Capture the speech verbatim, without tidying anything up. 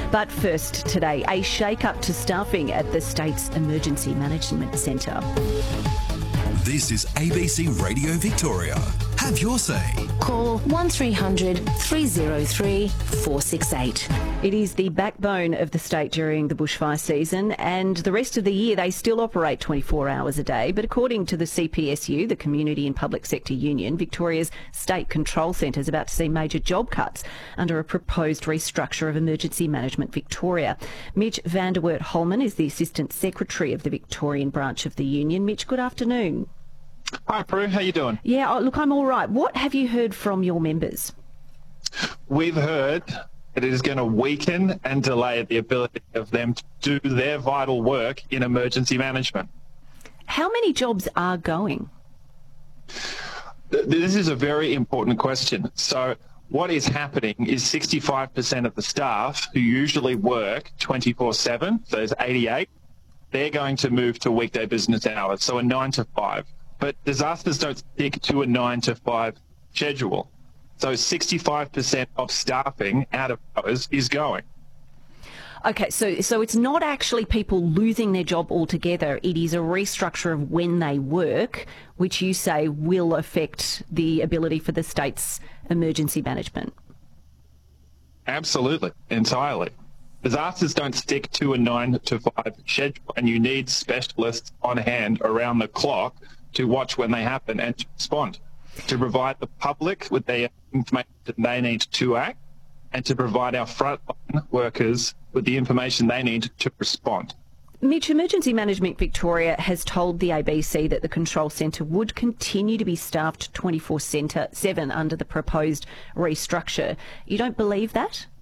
But first today, a shake-up to staffing at the state's Emergency Management Centre. This is A B C Radio Victoria. Have your say. Call one three hundred three oh three four six eight. It is the backbone of the state during the bushfire season, and the rest of the year they still operate twenty-four hours a day. But according to the C P S U, the Community and Public Sector Union, Victoria's State Control Centre is about to see major job cuts under a proposed restructure of Emergency Management Victoria. Mitch van der Wert Holman is the Assistant Secretary of the Victorian branch of the union. Mitch, good afternoon. Hi, Prue. How you doing? Yeah, oh, look, I'm all right. What have you heard from your members? We've heard that it is going to weaken and delay the ability of them to do their vital work in emergency management. How many jobs are going? This is a very important question. So what is happening is sixty-five percent of the staff who usually work twenty-four seven, so there's eighty-eight, they're going to move to weekday business hours, so a nine to five. But disasters don't stick to a nine to five schedule. So sixty-five percent of staffing out of hours is going. Okay, so so it's not actually people losing their job altogether. It is a restructure of when they work, which you say will affect the ability for the state's emergency management. Absolutely, entirely. Disasters don't stick to a nine to five schedule, and you need specialists on hand around the clock to watch when they happen and to respond, to provide the public with the information they need to act, and to provide our frontline workers with the information they need to respond. Mitch, Emergency Management Victoria has told the A B C that the control centre would continue to be staffed twenty-four seven under the proposed restructure. You don't believe that?